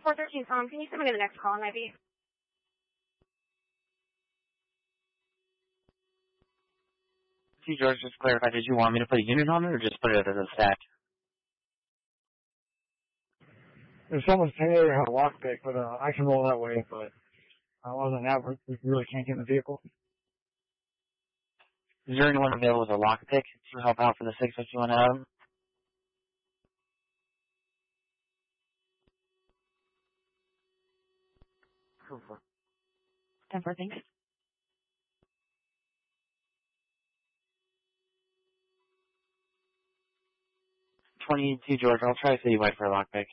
413 Tom, can you send me to the next call, maybe? See, George, just to clarify, did you want me to put a unit on it or just put it as a stack? There's someone's there had a lockpick, but I can roll that way, but other than that, we really can't get in the vehicle. Is there anyone available with a lockpick to help out for the 651 Adam? Hoover. 10-4, thanks. $22, George. I'll try citywide for a lockpick.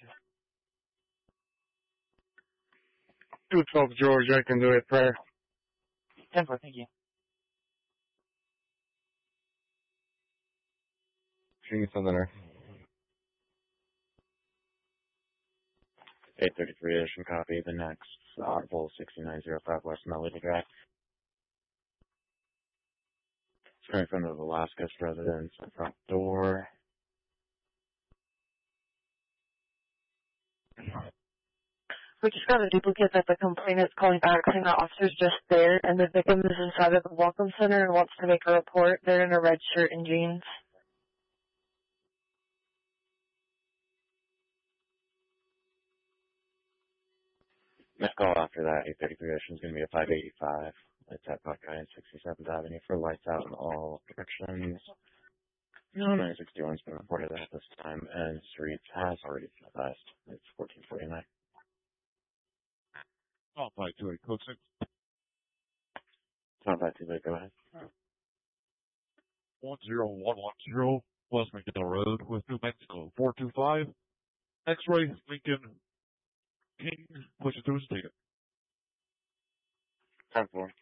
212, George. I can do it, prayer. 10-4, thank you. Shooting Southerner. 833 Ocean copy. The next Pole 6905 West Melody Drive. It's coming from the Velasquez residence, the front door. We just got a duplicate that the complainant's calling back saying the officer's just there and the victim is inside of the Welcome Center and wants to make a report. They're in a red shirt and jeans. Next call after that, 833 Ocean is going to be a 585. It's at Buckeye and 67th Avenue for lights out in all directions. 961 has been reported at this time, and streets has already advised. It's 1449. Oh, 528 code 6. Not bad, too late, go ahead. 10110 West McDowell Road with New Mexico. 425. X-ray Lincoln King pushes through his ticket. 10-4.